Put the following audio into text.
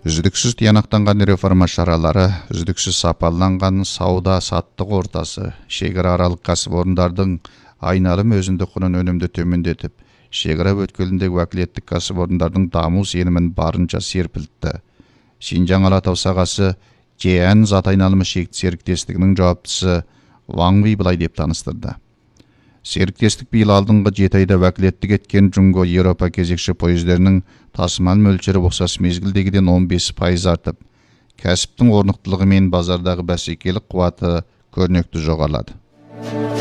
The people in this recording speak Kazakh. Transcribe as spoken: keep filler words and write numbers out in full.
Үздіксіз тиянақтанған реформа шаралары, үздіксіз сапаланған сауда-саттық ортасы, шекара аралық кәсіпорындардың айналым өзіндік құнын өнімді төмендетіп, шекара өткеліндегі уәкілеттік кәсіпорындардың даму сенімін барынша серпілтті. Шинжаң Алатау сағасы Жеән зат айналымы шекті серіктестігінің жауаптысы Ваң Ви былай деп таныстырды. Серіктестік биыл алдыңғы жеті айда уәкілеттік еткен Джунго Еуропа кезекші пойыздерінің тасымал мөлшері ұқсас мезгілдегіден он бес пайыз артып, кәсіптің орнықтылығы мен базардағы бәсекелік қуаты көрнекті жоғарылады.